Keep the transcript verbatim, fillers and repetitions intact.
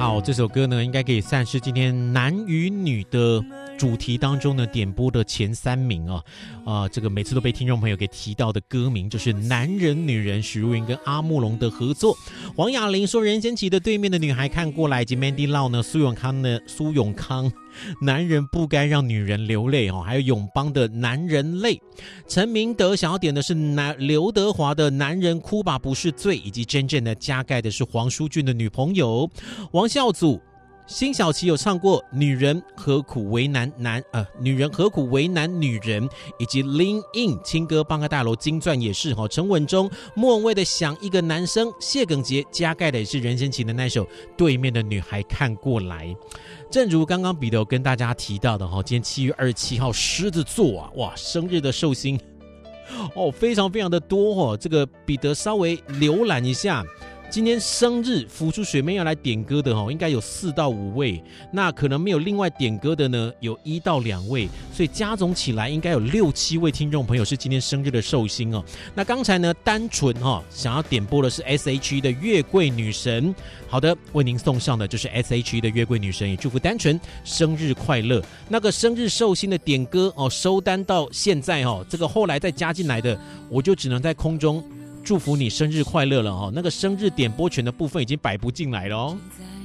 哦，这首歌呢，应该可以算是今天男与女的主题当中呢点播的前三名啊。啊，这个每次都被听众朋友给提到的歌名就是《男人女人》，许茹芸跟阿慕龙的合作。黄雅玲说《任贤齐的对面的女孩看过来》，以及 Mandy Lau 呢苏永康的苏永康。男人不该让女人流泪哦，还有永邦的男人泪。陈明德想要点的是男刘德华的男人哭吧不是罪，以及真正的加盖的是黄舒骏的女朋友。王孝祖辛晓琪有唱过女人何苦为难男呃，女人何苦为难女人，以及 Lean In 青歌帮个大楼金钻也是哈。陈文忠莫文蔚的想一个男生，谢耿杰加盖的也是任贤齐的那首对面的女孩看过来。正如刚刚彼得有跟大家提到的哈，今天七月二十七号狮子座啊，哇，生日的寿星哦，非常非常的多哦。这个彼得稍微浏览一下。今天生日浮出水面要来点歌的应该有四到五位，那可能没有另外点歌的呢，有一到两位，所以加总起来应该有六七位听众朋友是今天生日的寿星哦。那刚才呢，单纯想要点播的是 S H E 的月桂女神，好的，为您送上的就是 S H E 的月桂女神，也祝福单纯生日快乐。那个生日寿星的点歌哦，收单到现在哦，这个后来再加进来的，我就只能在空中祝福你生日快乐了哦，那个生日点播权的部分已经摆不进来了哦。